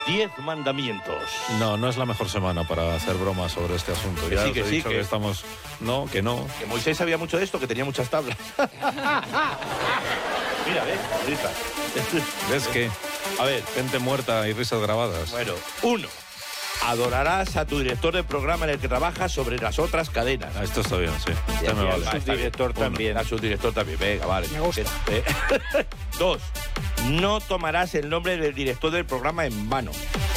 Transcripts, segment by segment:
10 mandamientos. No, no es la mejor semana para hacer bromas sobre este asunto. Que ya sí, os que he sí, dicho que- que estamos... No, que no. Que Moisés sabía mucho de esto, que tenía muchas tablas. Mira, ¿ves? Risas. ¿Ves que? A ver, Gente muerta y risas grabadas. bueno. 1. Adorarás a tu director del programa en el que trabajas sobre las otras cadenas. Ah, esto está bien, sí. Ya, Ya me ya, vale. está bien. subdirector también. A subdirector también, venga, vale. Me gusta. 2. No tomarás el nombre del director del programa en vano.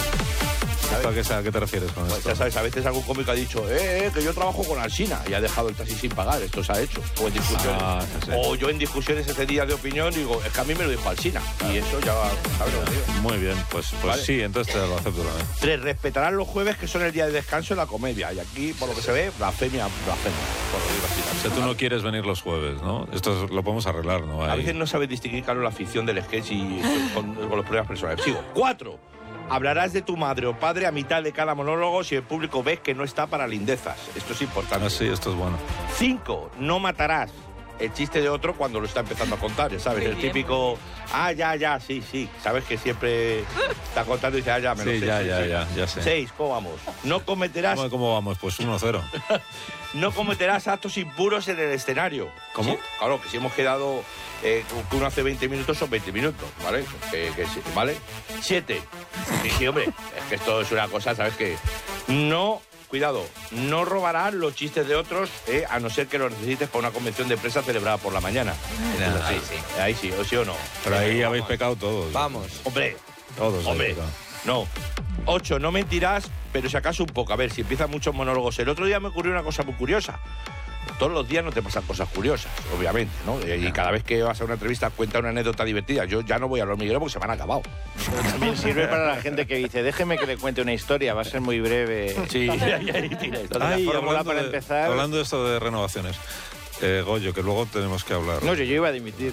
¿A qué te refieres con Pues esto? ya sabes, a veces algún cómico ha dicho, que yo trabajo con Alsina y ha dejado el taxi sin pagar, esto se ha hecho. O en discusiones. Sí. O yo en discusiones ese día de opinión digo, es que a mí me lo dijo Alsina. Y eso ya, ¿sabes lo que digo? Muy bien, pues Vale. sí, entonces te lo acepto también. 3. Respetarás los jueves que son el día de descanso en la comedia. Y aquí, por lo que se ve, blasfemia. Por lo que digo así. O sea, tú no quieres venir los jueves, ¿no? Esto lo podemos arreglar, ¿no? A Ahí. veces no sabes distinguir, claro, la ficción del sketch y con los problemas personales. Sigo. 4. Hablarás de tu madre o padre a mitad de cada monólogo si el público ves que no está para lindezas. Esto es importante. Ah, sí, esto es bueno. 5. No matarás el chiste de otro cuando lo está empezando a contar, ya ¿sabes? El típico, ya, sí. Sabes que siempre está contando y dice, ya, me lo Sí, sé. ya sé. 6. ¿Cómo vamos? No cometerás... ¿Cómo vamos? Pues 1-0. No cometerás actos impuros en el escenario. ¿Cómo? Sí, claro, que si hemos quedado que uno hace 20 minutos son 20 minutos, ¿vale? ¿Vale? 7. Sí, hombre, es que esto es una cosa, ¿sabes qué? No, cuidado, no robarás los chistes de otros, a no ser que los necesites para una convención de empresa celebrada por la mañana. Ahí sí, o sí o no. Pero ahí habéis pecado todos. Vamos. Hombre, Todos. hombre, habéis pecado. no. 8. No mentirás, pero si acaso un poco. A ver, si empiezan muchos monólogos. El otro día me ocurrió una cosa muy curiosa. Todos los días no te pasan cosas curiosas, obviamente, ¿no? Y cada vez que vas a una entrevista cuenta una anécdota divertida. Yo ya no voy al hormiguero porque se me han acabado. También sirve para la gente que dice, déjeme que le cuente una historia, va a ser muy breve. Sí, ahí tienes. Ay, la fórmula hablando para de- empezar- Hablando de esto de renovaciones. Goyo, que luego tenemos que hablar. No, yo iba a dimitir.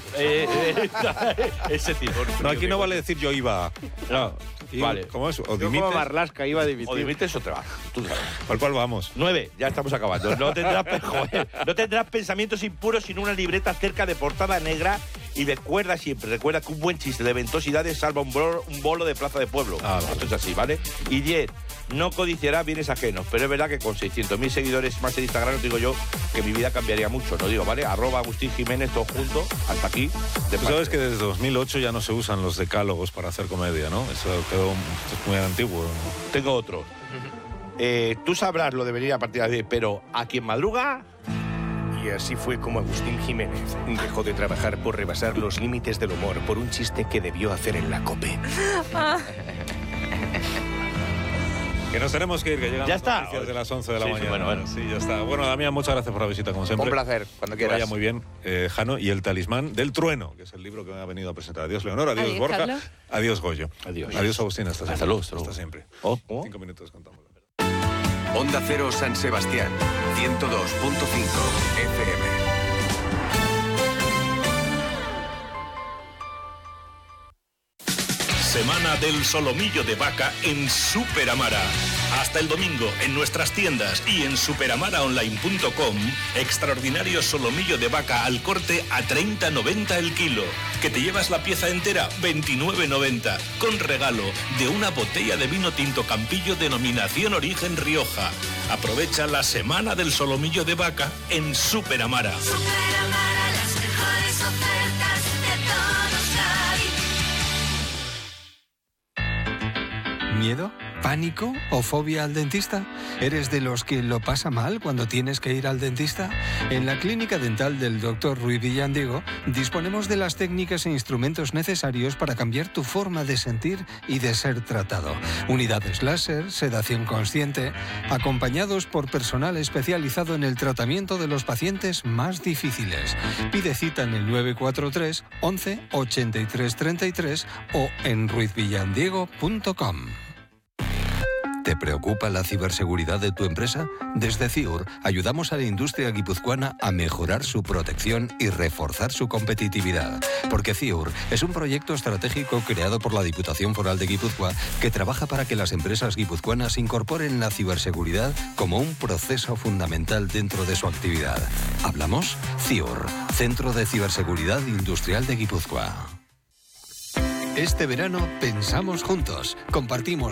Ese tipo. No, aquí no vale decir yo iba a... No, vale. ¿Cómo es? O Yo dimites. como Marlaska iba a O dimitir. dimites o te vas. Tú sabes. ¿Al cual vamos? 9. Ya estamos acabando. No tendrás pensamientos impuros sin una libreta cerca de portada negra y recuerda que un buen chiste de ventosidades salva un bolo de plaza de pueblo. Vale. Esto es así, ¿vale? Y 10. No codiciarás bienes ajenos, pero es verdad que con 600.000 seguidores más en Instagram os digo yo que mi vida cambiaría mucho, no digo, ¿vale? @Agustín Jiménez, todo junto, hasta aquí. Tú sabes que desde 2008 ya no se usan los decálogos para hacer comedia, ¿no? Eso quedó es muy antiguo. Tengo otro. Tú sabrás lo de venir a partir de ahí, pero ¿a quien madruga? Y así fue como Agustín Jiménez dejó de trabajar por rebasar los límites del humor por un chiste que debió hacer en la COPE. Que nos tenemos que ir, que llegan Ya las está. noticias de las 11 de la Sí, sí, mañana. bueno. Sí, ya está. Bueno, Damián, muchas gracias por la visita, como siempre. Un placer, cuando Que quieras. vaya muy bien, Jano, y el talismán del trueno, que es el libro que me ha venido a presentar. Adiós, Leonor, adiós, Adiós, Borja, Carlos. adiós, Goyo. Adiós. Adiós, Agustín, hasta siempre. Hasta luego, hasta luego. Hasta siempre. Oh, ¿cómo? 5 minutos, contamos. Onda Cero San Sebastián, 102.5 FM. Semana del solomillo de vaca en Super Amara. Hasta el domingo en nuestras tiendas y en superamaraonline.com, extraordinario solomillo de vaca al corte a 30,90 el kilo. Que te llevas la pieza entera 29,90 con regalo de una botella de vino tinto Campillo denominación Origen Rioja. Aprovecha la Semana del solomillo de vaca en Super Amara. Las mejores ofertas de todos los ¿Miedo? ¿Pánico o fobia al dentista? ¿Eres de los que lo pasa mal cuando tienes que ir al dentista? En la clínica dental del Dr. Ruiz Villandigo disponemos de las técnicas e instrumentos necesarios para cambiar tu forma de sentir y de ser tratado. Unidades láser, sedación consciente, acompañados por personal especializado en el tratamiento de los pacientes más difíciles. Pide cita en el 943 11 83 33 o en ruizvillandiego.com. ¿Te preocupa la ciberseguridad de tu empresa? Desde CIUR ayudamos a la industria guipuzcoana a mejorar su protección y reforzar su competitividad. Porque CIUR es un proyecto estratégico creado por la Diputación Foral de Guipúzcoa que trabaja para que las empresas guipuzcoanas incorporen la ciberseguridad como un proceso fundamental dentro de su actividad. ¿Hablamos? CIUR, Centro de Ciberseguridad Industrial de Guipúzcoa. Este verano pensamos juntos, compartimos